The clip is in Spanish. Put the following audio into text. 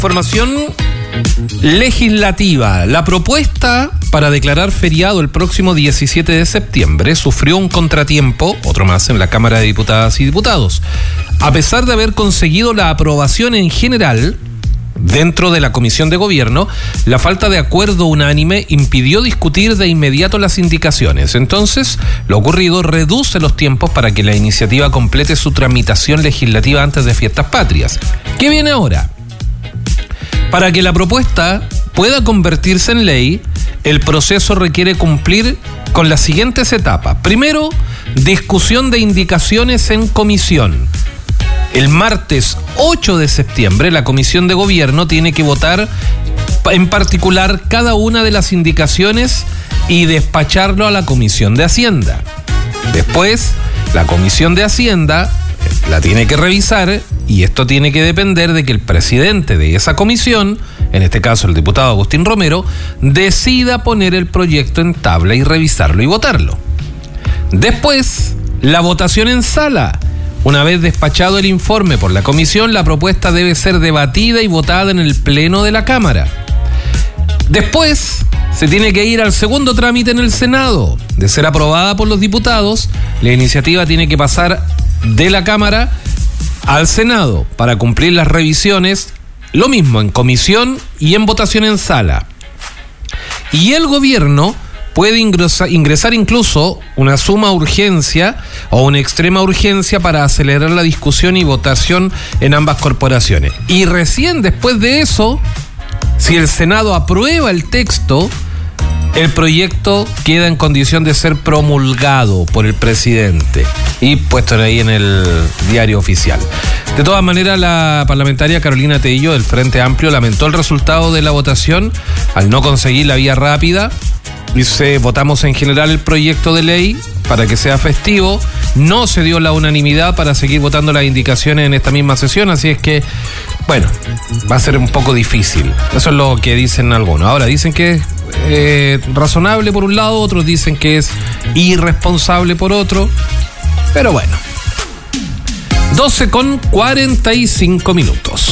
Información legislativa. La propuesta para declarar feriado el próximo 17 de septiembre sufrió un contratiempo, otro más, en la Cámara de Diputadas y Diputados. A pesar de haber conseguido la aprobación en general dentro de la Comisión de Gobierno, la falta de acuerdo unánime impidió discutir de inmediato las indicaciones. Entonces, lo ocurrido reduce los tiempos para que la iniciativa complete su tramitación legislativa antes de Fiestas Patrias. ¿Qué viene ahora? Para que la propuesta pueda convertirse en ley, el proceso requiere cumplir con las siguientes etapas. Primero, discusión de indicaciones en comisión. El martes 8 de septiembre, la Comisión de Gobierno tiene que votar en particular cada una de las indicaciones y despacharlo a la Comisión de Hacienda. Después, la Comisión de Hacienda la tiene que revisar y esto tiene que depender de que el presidente de esa comisión, en este caso el diputado Agustín Romero, decida poner el proyecto en tabla y revisarlo y votarlo. Después, la votación en sala. Una vez despachado el informe por la comisión, la propuesta debe ser debatida y votada en el pleno de la Cámara. Después, se tiene que ir al segundo trámite en el Senado. De ser aprobada por los diputados, la iniciativa tiene que pasar de la Cámara al Senado para cumplir las revisiones, lo mismo en comisión y en votación en sala. Y el gobierno puede ingresar incluso una suma urgencia o una extrema urgencia para acelerar la discusión y votación en ambas corporaciones. Y recién después de eso, si el Senado aprueba el texto, el proyecto queda en condición de ser promulgado por el presidente y puesto ahí en el diario oficial. De todas maneras, la parlamentaria Carolina Tello del Frente Amplio lamentó el resultado de la votación al no conseguir la vía rápida. Dice, votamos en general el proyecto de ley para que sea festivo. No se dio la unanimidad para seguir votando las indicaciones en esta misma sesión, así es que, bueno, va a ser un poco difícil. Eso es lo que dicen algunos. Ahora, dicen que es razonable por un lado, otros dicen que es irresponsable por otro, pero bueno. 12:45.